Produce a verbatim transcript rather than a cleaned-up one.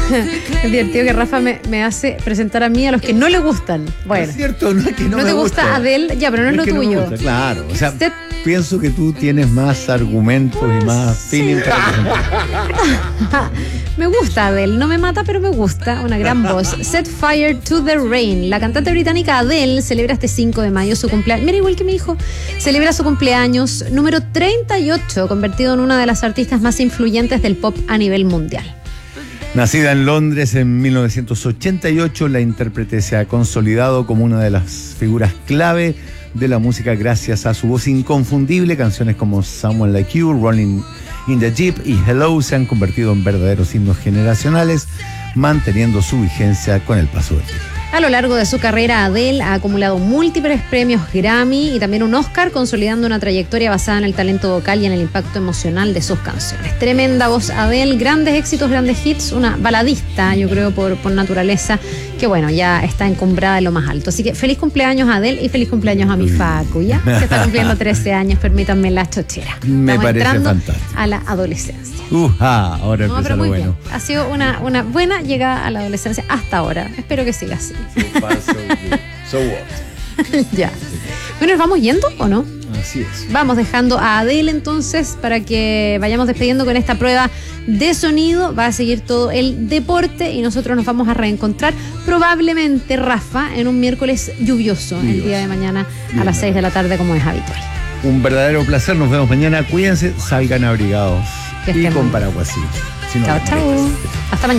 Es divertido que Rafa me, me hace presentar a mí a los que no le gustan. Bueno. Es cierto, no es que no, no me te gusta, gusta Adele, ya, pero no, no es lo que tuyo. No me gusta, claro, o sea, Usted... pienso que tú tienes más argumentos pues, y más sí. feeling para presentar. Me gusta Adele, no me mata, pero me gusta, una gran voz. Set Fire to the Rain. La cantante británica Adele celebra este cinco de mayo su cumpleaños. Mira, igual que mi hijo, celebra su cumpleaños número treinta y ocho, convertido en una de las artistas más influyentes del pop a nivel mundial. Nacida en Londres en mil novecientos ochenta y ocho, la intérprete se ha consolidado como una de las figuras clave de la música gracias a su voz inconfundible. Canciones como Someone Like You, Rolling in the Jeep y Hello se han convertido en verdaderos himnos generacionales, manteniendo su vigencia con el paso del tiempo. A lo largo de su carrera, Adele ha acumulado múltiples premios Grammy y también un Oscar, consolidando una trayectoria basada en el talento vocal y en el impacto emocional de sus canciones. Tremenda voz Adele, grandes éxitos, grandes hits, una baladista, yo creo, por, por naturaleza, que bueno, ya está encumbrada en lo más alto. Así que feliz cumpleaños a Adele y feliz cumpleaños a mi Facu, ¿ya? Que está cumpliendo trece años, permítanme la chochera. Me Estamos parece entrando fantástico. A la adolescencia. Uja, ahora No, empieza pero lo muy bueno. bien. Ha sido una, una buena llegada a la adolescencia hasta ahora. Espero que siga así. So what? Ya. Bueno, ¿nos vamos yendo o no? Así es. Vamos dejando a Adele entonces para que vayamos despidiendo con esta prueba de sonido. Va a seguir todo el deporte y nosotros nos vamos a reencontrar probablemente, Rafa, en un miércoles lluvioso, Dios. El día de mañana a las seis de la tarde como es habitual. Un verdadero placer, nos vemos mañana. Cuídense, salgan abrigados y con paraguas. Si no, chao, chao. Hasta mañana.